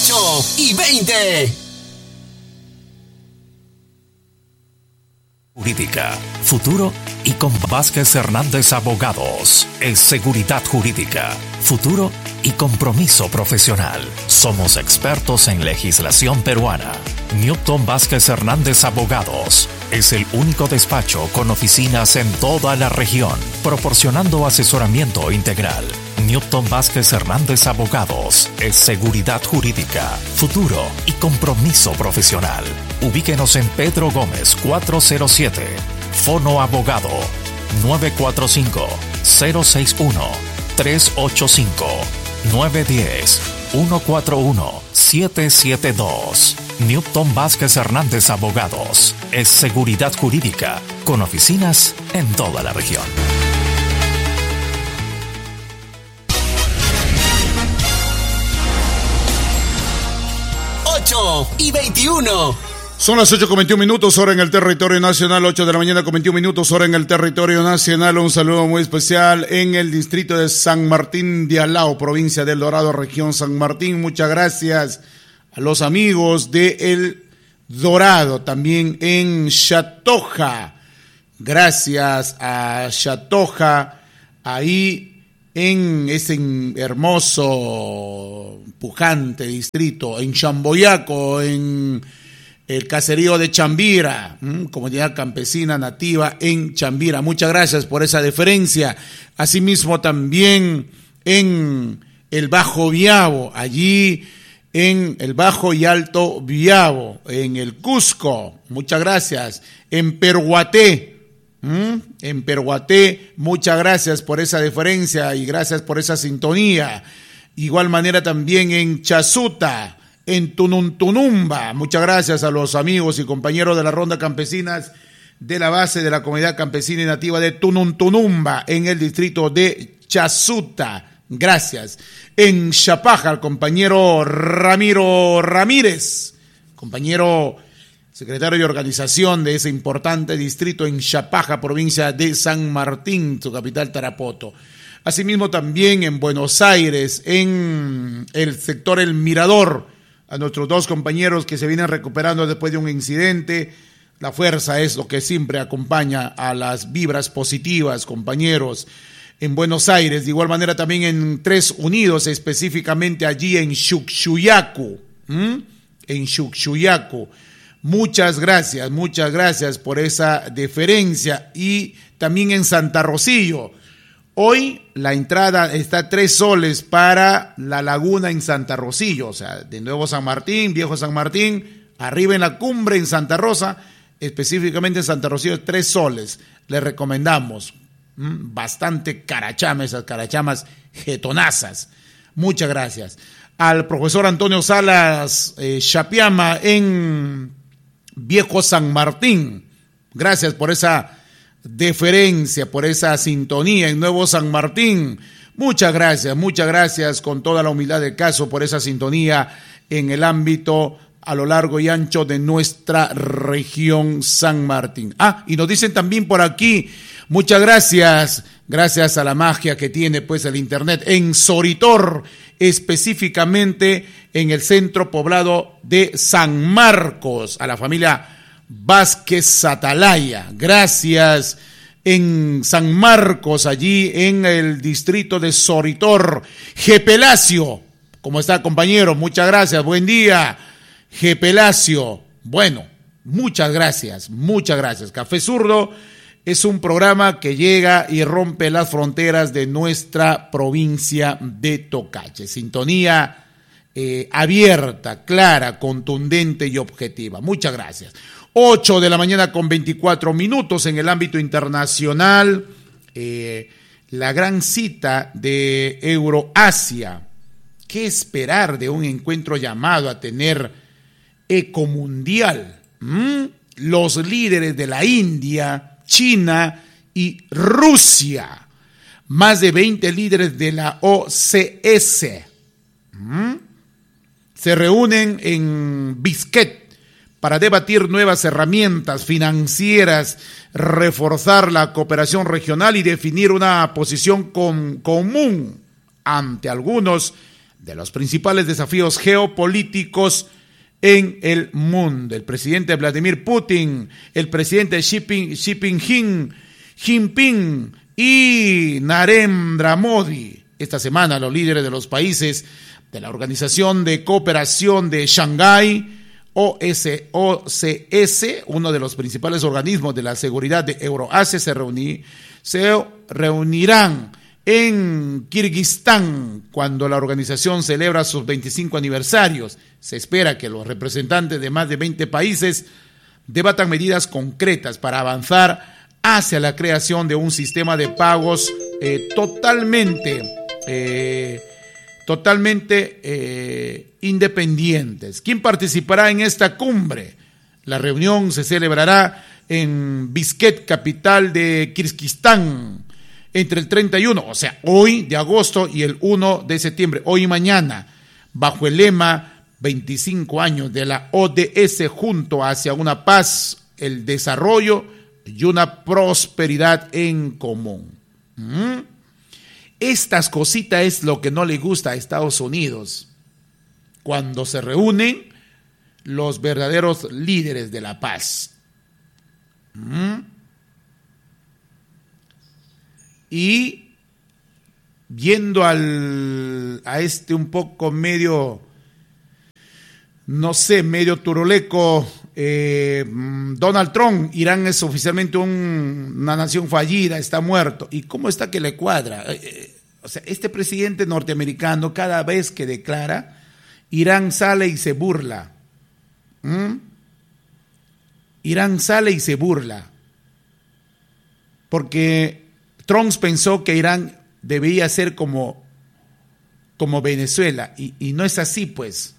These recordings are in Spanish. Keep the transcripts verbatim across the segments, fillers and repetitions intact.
ocho y veinte. Jurídica, futuro y con Vázquez Hernández Abogados. Es seguridad jurídica, futuro y compromiso profesional. Somos expertos en legislación peruana. Newton Vázquez Hernández Abogados es el único despacho con oficinas en toda la región, proporcionando asesoramiento integral. Newton Vázquez Hernández Abogados es seguridad jurídica, futuro y compromiso profesional. Ubíquenos en Pedro Gómez cuatrocientos siete. Fono Abogado nueve cuatro cinco, cero seis uno, tres ocho cinco, nueve uno cero, uno cuatro uno, siete siete dos. Newton Vázquez Hernández Abogados es seguridad jurídica con oficinas en toda la región. ocho y veintiuno. Son las ocho con veintiún minutos, hora en el territorio nacional, ocho de la mañana con veintiún minutos, hora en el territorio nacional. Un saludo muy especial en el distrito de San Martín de Alao, provincia del Dorado, región San Martín. Muchas gracias a los amigos de El Dorado, también en Chatoja. Gracias a Chatoja, ahí en ese hermoso, pujante distrito, en Chamboyaco, en el caserío de Chambira, comunidad campesina nativa en Chambira. Muchas gracias por esa deferencia. Asimismo también en el Bajo Viabo, allí en el Bajo y Alto Viabo, en el Cusco. Muchas gracias. En Peruaté, en Peruaté, muchas gracias por esa deferencia y gracias por esa sintonía. Igual manera también en Chasuta, en Tununtunumba. Muchas gracias a los amigos y compañeros de la Ronda Campesinas de la base de la comunidad campesina y nativa de Tununtunumba en el distrito de Chasuta. Gracias. En Chapaja, el compañero Ramiro Ramírez, compañero secretario de organización de ese importante distrito en Chapaja, provincia de San Martín, su capital Tarapoto. Asimismo también en Buenos Aires, en el sector El Mirador, a nuestros dos compañeros que se vienen recuperando después de un incidente. La fuerza es lo que siempre acompaña a las vibras positivas, compañeros. En Buenos Aires, de igual manera también en Tres Unidos, específicamente allí en Chuchuyacu, ¿Mm? en Chuchuyacu. Muchas gracias, muchas gracias por esa deferencia. Y también en Santa Rosillo. Hoy la entrada está a tres soles para la laguna en Santa Rosillo, o sea, de Nuevo San Martín, Viejo San Martín, arriba en la cumbre en Santa Rosa, específicamente en Santa Rosillo, tres soles. Les recomendamos. ¿Mm? Bastante carachama, esas carachamas jetonazas. Muchas gracias. Al profesor Antonio Salas eh, Chapiama en Viejo San Martín. Gracias por esa deferencia, por esa sintonía en Nuevo San Martín. Muchas gracias, muchas gracias con toda la humildad del caso por esa sintonía en el ámbito a lo largo y ancho de nuestra región San Martín. Ah, y nos dicen también por aquí, muchas gracias, gracias a la magia que tiene pues el internet en Soritor, específicamente en el centro poblado de San Marcos, a la familia Vázquez Atalaya. Gracias en San Marcos, allí en el distrito de Soritor. Gepelacio, ¿cómo está, compañero? Muchas gracias, buen día. Gepelacio, bueno, muchas gracias, muchas gracias. Café Zurdo es un programa que llega y rompe las fronteras de nuestra provincia de Tocache. Sintonía eh, abierta, clara, contundente y objetiva. Muchas gracias. ocho de la mañana con veinticuatro minutos en el ámbito internacional. Eh, la gran cita de Euroasia. ¿Qué esperar de un encuentro llamado a tener ecomundial? ¿Mm? Los líderes de la India, China y Rusia. Más de veinte líderes de la O C S. ¿Mm? Se reúnen en Bisquet para debatir nuevas herramientas financieras, reforzar la cooperación regional y definir una posición com- común ante algunos de los principales desafíos geopolíticos en el mundo. El presidente Vladimir Putin, el presidente Xi Jinping, Xi Jinping, Jinping y Narendra Modi. Esta semana los líderes de los países de la Organización de Cooperación de Shanghái, O C S, uno de los principales organismos de la seguridad de Euroasia, se, reuni, se reunirán en Kirguistán cuando la organización celebra sus veinticinco aniversarios. Se espera que los representantes de más de veinte países debatan medidas concretas para avanzar hacia la creación de un sistema de pagos eh, totalmente, eh, totalmente eh, independientes. ¿Quién participará en esta cumbre? La reunión se celebrará en Bishkek, capital de Kirguistán, entre el treinta y uno, o sea, hoy de agosto y el primero de septiembre, hoy y mañana, bajo el lema veinticinco años de la O D S junto hacia una paz, el desarrollo y una prosperidad en común. ¿Mm? Estas cositas es lo que no le gusta a Estados Unidos. Cuando se reúnen los verdaderos líderes de la paz. ¿Mm? Y viendo al, a este un poco medio, no sé, medio turuleco, eh, Donald Trump, Irán es oficialmente un, una nación fallida, está muerto. ¿Y cómo está que le cuadra? Eh, o sea, este presidente norteamericano, cada vez que declara, Irán sale y se burla. ¿Mm? Irán sale y se burla. Porque Trump pensó que Irán debía ser como, como Venezuela, y, y no es así, pues.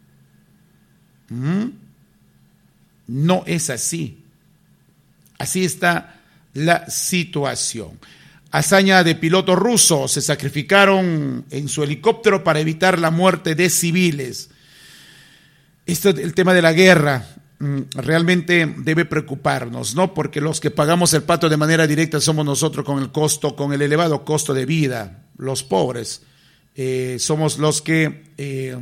¿Mm? No es así. Así está la situación. Hazaña de pilotos rusos, se sacrificaron en su helicóptero para evitar la muerte de civiles. Esto, el tema de la guerra, realmente debe preocuparnos, ¿no? Porque los que pagamos el pato de manera directa somos nosotros con el costo, con el elevado costo de vida, los pobres. Eh, somos los que eh,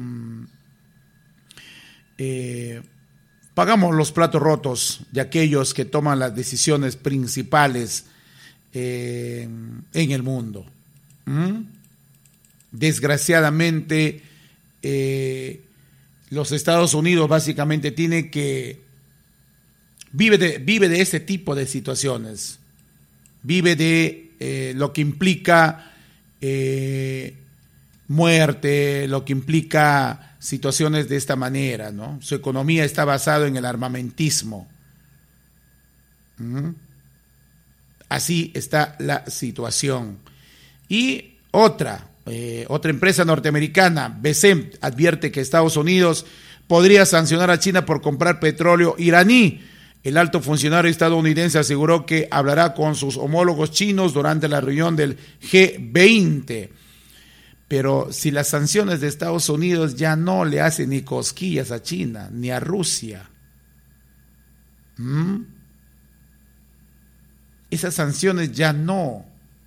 eh, pagamos los platos rotos de aquellos que toman las decisiones principales eh, en el mundo. ¿Mm? Desgraciadamente, eh, los Estados Unidos básicamente tiene que, vive de, vive de ese tipo de situaciones, vive de eh, lo que implica eh, muerte, lo que implica situaciones de esta manera, ¿no? Su economía está basada en el armamentismo. ¿Mm? Así está la situación. Y otra, Eh, otra empresa norteamericana, B S E M, advierte que Estados Unidos podría sancionar a China por comprar petróleo iraní. El alto funcionario estadounidense aseguró que hablará con sus homólogos chinos durante la reunión del G veinte. Pero si las sanciones de Estados Unidos ya no le hacen ni cosquillas a China, ni a Rusia. ¿Mm? Esas sanciones ya no.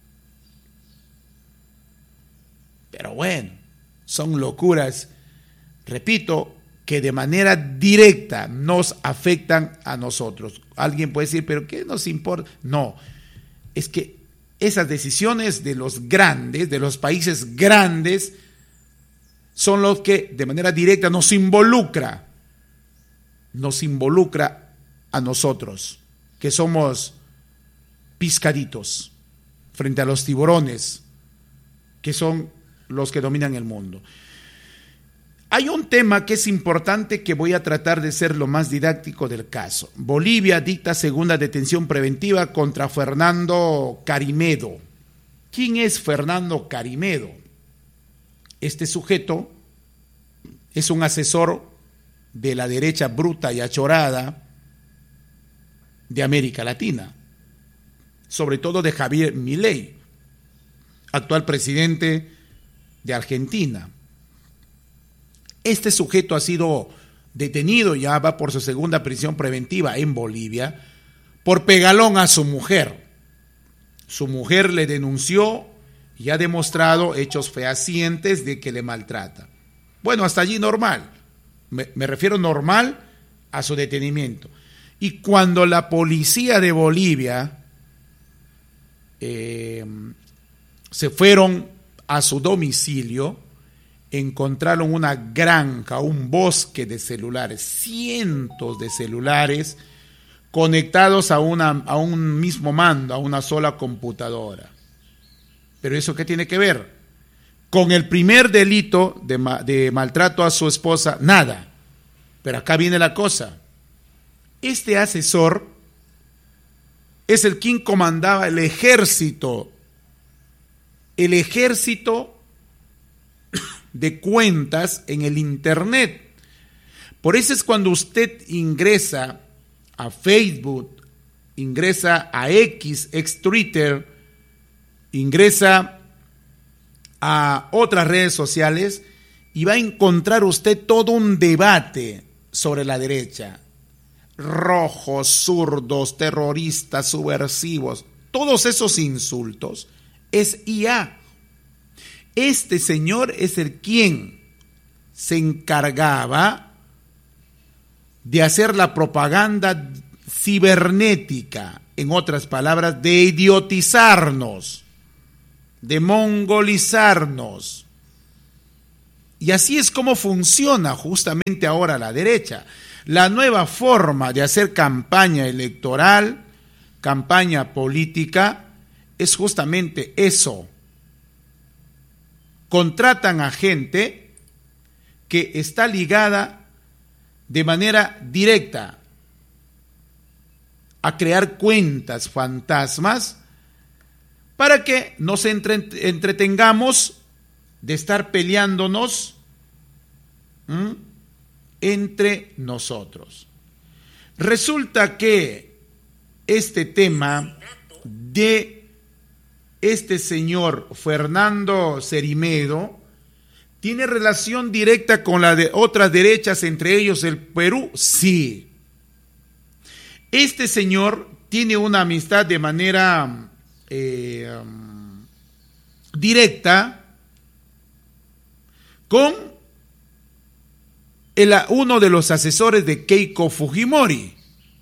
Pero bueno, son locuras, repito, que de manera directa nos afectan a nosotros. Alguien puede decir, ¿pero qué nos importa? No, es que esas decisiones de los grandes, de los países grandes, son los que de manera directa nos involucra, nos involucra a nosotros, que somos pescaditos frente a los tiburones, que son los que dominan el mundo. Hay un tema que es importante que voy a tratar de ser lo más didáctico del caso. Bolivia dicta segunda detención preventiva contra Fernando Carimedo. ¿Quién es Fernando Carimedo? Este sujeto es un asesor de la derecha bruta y achorada de América Latina, sobre todo de Javier Milei, actual presidente de Argentina. Este sujeto ha sido detenido, ya va por su segunda prisión preventiva en Bolivia, por pegalón a su mujer. Su mujer le denunció y ha demostrado hechos fehacientes de que le maltrata. Bueno, hasta allí normal. Me, me refiero normal a su detenimiento. Y cuando la policía de Bolivia eh, se fueron a su domicilio, encontraron una granja, un bosque de celulares, cientos de celulares conectados a, una, a un mismo mando, a una sola computadora. ¿Pero eso qué tiene que ver? Con el primer delito de, ma- de maltrato a su esposa, nada. Pero acá viene la cosa. Este asesor es el quien comandaba el ejército, el ejército de cuentas en el internet. Por eso es cuando usted ingresa a Facebook, ingresa a X, ex Twitter, ingresa a otras redes sociales y va a encontrar usted todo un debate sobre la derecha. Rojos, zurdos, terroristas, subversivos, todos esos insultos es I A. Este señor es el quien se encargaba de hacer la propaganda cibernética, en otras palabras, de idiotizarnos, de mongolizarnos. Y así es como funciona justamente ahora la derecha. La nueva forma de hacer campaña electoral, campaña política, es justamente eso. Contratan a gente que está ligada de manera directa a crear cuentas fantasmas para que nos entre, entretengamos de estar peleándonos ¿m? entre nosotros. Resulta que este tema de este señor Fernando Cerimedo tiene relación directa con la de otras derechas, entre ellos el Perú, sí. Este señor tiene una amistad de manera eh, um, directa con el, uno de los asesores de Keiko Fujimori.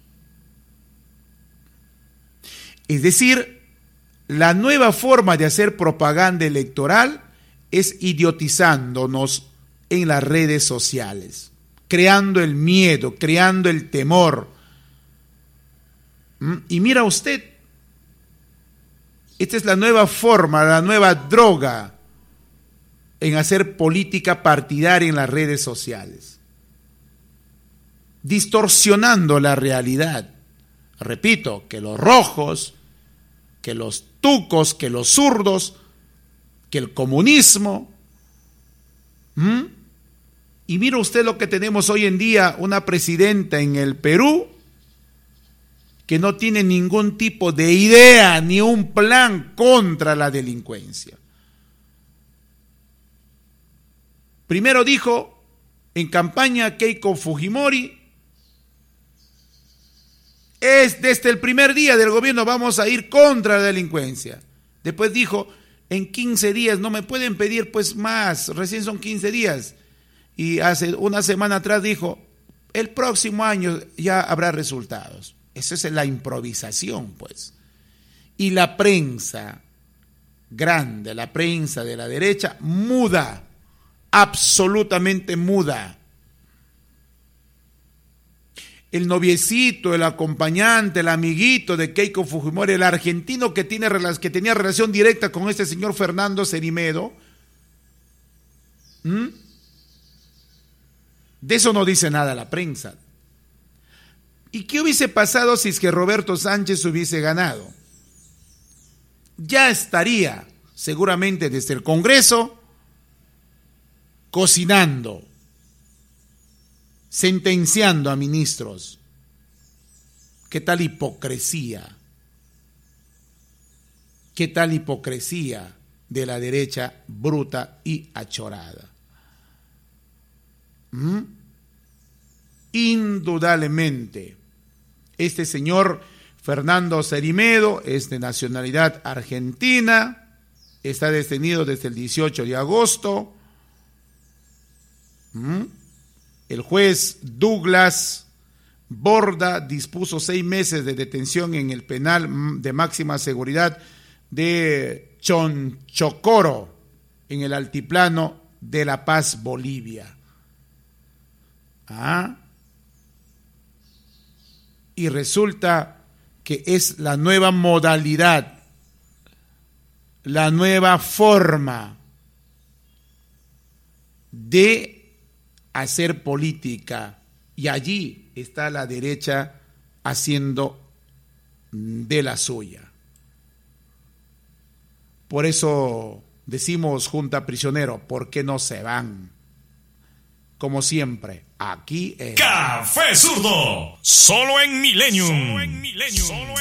Es decir, la nueva forma de hacer propaganda electoral es idiotizándonos en las redes sociales, creando el miedo, creando el temor. ¿Mm? Y mira usted, esta es la nueva forma, la nueva droga en hacer política partidaria en las redes sociales, distorsionando la realidad. Repito, que los rojos, que los tucos, que los zurdos, que el comunismo. ¿Mm? Y mira usted lo que tenemos hoy en día, una presidenta en el Perú que no tiene ningún tipo de idea ni un plan contra la delincuencia. Primero dijo en campaña Keiko Fujimori, es desde el primer día del gobierno vamos a ir contra la delincuencia. Después dijo, en quince días, no me pueden pedir pues más, recién son quince días. Y hace una semana atrás dijo, el próximo año ya habrá resultados. Esa es la improvisación, pues. Y la prensa grande, la prensa de la derecha, muda, absolutamente muda. El noviecito, el acompañante, el amiguito de Keiko Fujimori, el argentino que, tiene, que tenía relación directa con este señor Fernando Cerimedo, ¿Mm? de eso no dice nada la prensa. ¿Y qué hubiese pasado si es que Roberto Sánchez hubiese ganado? Ya estaría seguramente desde el Congreso cocinando, sentenciando a ministros. ¿Qué tal hipocresía? ¿Qué tal hipocresía de la derecha bruta y achorada? ¿Mm? Indudablemente, este señor Fernando Cerimedo es de nacionalidad argentina, está detenido desde el dieciocho de agosto. ¿Mm? El juez Douglas Borda dispuso seis meses de detención en el penal de máxima seguridad de Chonchocoro, en el altiplano de La Paz, Bolivia. ¿Ah? Y resulta que es la nueva modalidad, la nueva forma de hacer política, y allí está la derecha haciendo de la suya. Por eso decimos, Junta Prisionero, ¿por qué no se van? Como siempre, aquí en Café Zurdo, solo en Millennium. Solo en Millennium.